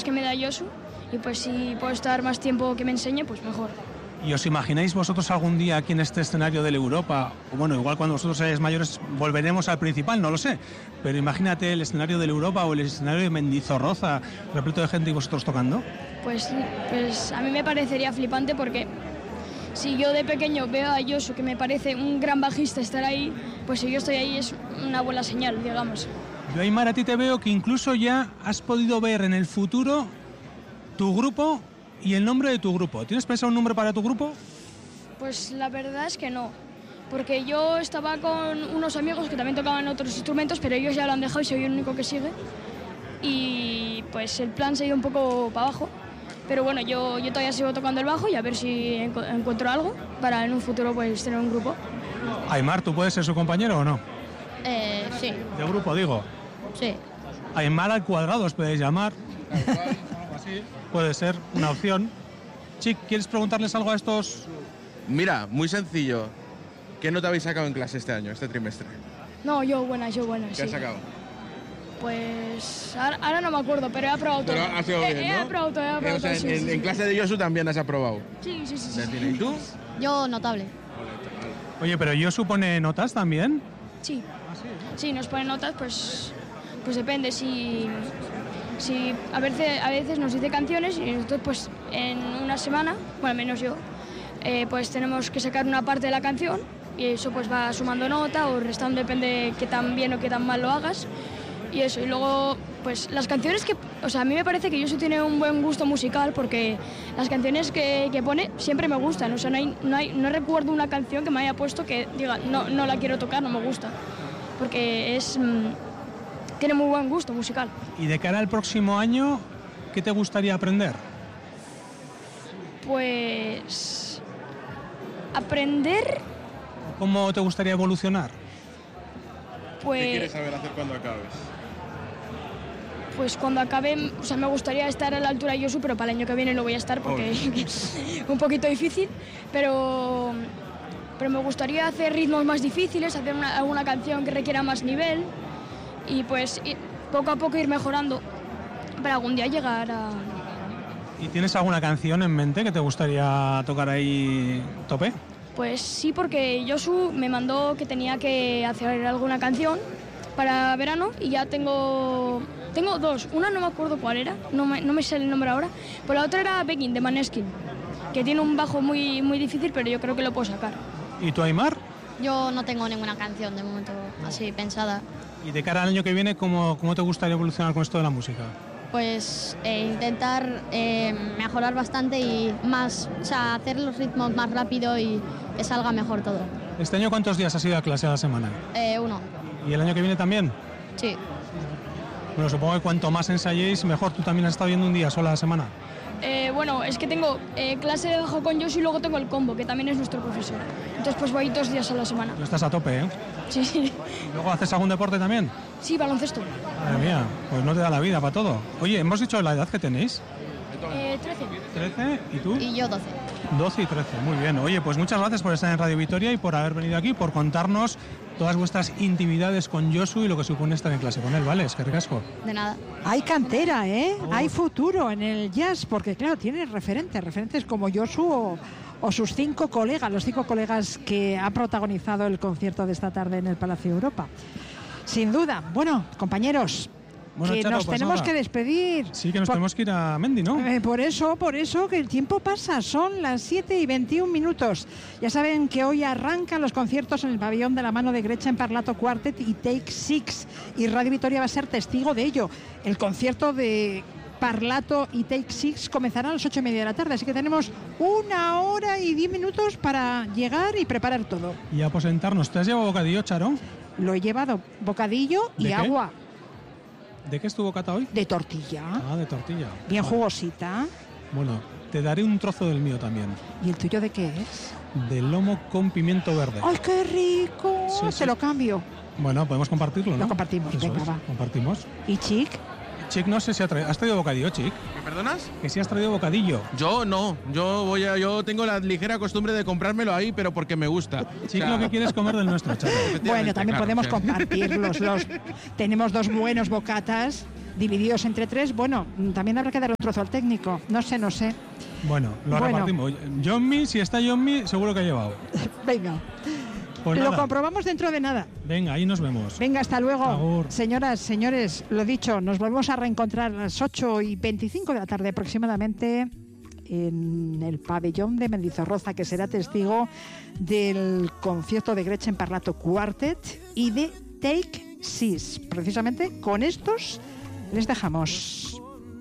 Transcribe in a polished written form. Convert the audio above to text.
que me da Josu, y pues si puedo estar más tiempo que me enseñe, pues mejor. ¿Y os imagináis vosotros algún día aquí en este escenario del Europa? O bueno, igual cuando vosotros seáis mayores volveremos al principal, no lo sé. Pero imagínate el escenario del Europa o el escenario de Mendizorroza, repleto de gente y vosotros tocando. Pues a mí me parecería flipante porque si yo de pequeño veo a Josu, que me parece un gran bajista, estar ahí, pues si yo estoy ahí es una buena señal, digamos. Yo, Aimar, a ti te veo que incluso ya has podido ver en el futuro tu grupo y el nombre de tu grupo. ¿Tienes pensado un nombre para tu grupo? Pues la verdad es que no, porque yo estaba con unos amigos que también tocaban otros instrumentos, pero ellos ya lo han dejado y soy el único que sigue. Y pues el plan se ha ido un poco para abajo, pero bueno, yo todavía sigo tocando el bajo y a ver si encuentro algo para en un futuro pues tener un grupo. Aimar, ¿tú puedes ser su compañero o no? Sí. De grupo, digo. Sí. Aimar al cuadrado os podéis llamar. Así. Puede ser una opción. Chic, ¿quieres preguntarles algo a estos? Mira, muy sencillo. ¿Qué nota habéis sacado en clase este año, este trimestre? No, yo buena, ¿Qué sí. has sacado? Pues ahora no me acuerdo, pero he aprobado todo. Pero ha sido bien, ¿no? He aprobado todo, O sea, sí, en clase de Josu también has aprobado. Sí. ¿Y tú? Yo notable. Oye, pero ¿yo supone notas también? Sí. Sí, nos ponen notas, pues depende. Si a veces nos dice canciones y nosotros pues en una semana, bueno, al menos yo, pues tenemos que sacar una parte de la canción y eso pues va sumando nota o restando, depende qué tan bien o qué tan mal lo hagas. Y eso, y luego pues las canciones que, o sea, a mí me parece que Josu tiene un buen gusto musical porque las canciones que pone siempre me gustan, o sea, no recuerdo una canción que me haya puesto que diga no la quiero tocar, no me gusta, porque tiene muy buen gusto musical. Y de cara al próximo año, ¿qué te gustaría aprender? Pues aprender. ¿Cómo te gustaría evolucionar? Pues, ¿Qué quieres saber hacer cuando acabes? Pues cuando acabe, o sea, me gustaría estar a la altura de Josu, pero para el año que viene no voy a estar porque es un poquito difícil, pero me gustaría hacer ritmos más difíciles, hacer alguna canción que requiera más nivel y pues poco a poco ir mejorando para algún día llegar a... ¿Y tienes alguna canción en mente que te gustaría tocar ahí tope? Pues sí, porque Josu me mandó que tenía que hacer alguna canción para verano y ya tengo dos. Una no me acuerdo cuál era, no me sale el nombre ahora, pero la otra era Begging de Maneskin, que tiene un bajo muy, muy difícil, pero yo creo que lo puedo sacar. ¿Y tú, Aimar? Yo no tengo ninguna canción de momento así pensada. ¿Y de cara al año que viene, cómo te gustaría evolucionar con esto de la música? Pues intentar mejorar bastante y más, o sea, hacer los ritmos más rápido y que salga mejor todo. ¿Este año cuántos días has ido a clase a la semana? 1. ¿Y el año que viene también? Sí. Bueno, supongo que cuanto más ensayéis, mejor. ¿Tú también has estado viendo un día sola a la semana? Bueno, es que tengo clase de bajo con Josu y luego tengo el combo, que también es nuestro profesor. Entonces pues voy 2 días a la semana. Tú estás a tope, ¿eh? Sí. ¿Y luego haces algún deporte también? Sí, baloncesto. Madre mía, pues no te da la vida para todo. Oye, ¿hemos dicho la edad que tenéis? 13. ¿13? ¿Y tú? Y yo 12. 12 y 13, muy bien. Oye, pues muchas gracias por estar en Radio Vitoria y por haber venido aquí, por contarnos todas vuestras intimidades con Josu y lo que supone estar en clase con él, ¿vale? Es que ricasco. De nada. Hay cantera, ¿eh? Hay futuro en el jazz, porque claro, tiene referentes como Josu o sus 5 colegas, los 5 colegas que ha protagonizado el concierto de esta tarde en el Palacio Europa. Sin duda. Bueno, compañeros, Bueno, que Charo, nos pues tenemos nada. que despedir. Sí, que nos tenemos que ir a Mendi, ¿no? Por eso, que el tiempo pasa. Son las 7:21. Ya saben que hoy arrancan los conciertos en el pabellón de la mano de Gretchen Parlato Quartet y Take Six. Y Radio Vitoria va a ser testigo de ello. El concierto de Parlato y Take Six comenzará a las 8:30 de la tarde. Así que tenemos 1 hora y 10 minutos para llegar y preparar todo. Y aposentarnos. ¿Te has llevado bocadillo, Charo? Lo he llevado bocadillo y ¿De qué? agua. ¿De qué es tu bocata hoy? De tortilla. Ah, de tortilla. Bien Vale. jugosita. Bueno, te daré un trozo del mío también. ¿Y el tuyo de qué es? De lomo con pimiento verde. ¡Ay, qué rico! Sí, sí. Te lo cambio. Bueno, podemos compartirlo, ¿no? Lo compartimos, Eso venga, es, va. compartimos. ¿Y Chic? Chic, no sé si has traído bocadillo, Chic. ¿Me perdonas? Que si has traído bocadillo. Yo no, yo tengo la ligera costumbre de comprármelo ahí, pero porque me gusta. Chic, lo que quieres comer del nuestro, Charo. Bueno, también claro, podemos sí. compartirlos. Tenemos 2 buenos bocatas divididos entre 3, bueno, también habrá que dar un trozo al técnico. No sé. Bueno, lo repartimos. Johnny, si está Johnny, seguro que ha llevado. Venga. Pues lo nada. comprobamos dentro de nada. Venga, ahí nos vemos. Venga, hasta luego. Agur. Señoras, señores, lo dicho, nos volvemos a reencontrar a las 8:25 de la tarde aproximadamente en el pabellón de Mendizorroza, que será testigo del concierto de Gretchen Parlato Quartet y de Take 6. Precisamente con estos les dejamos.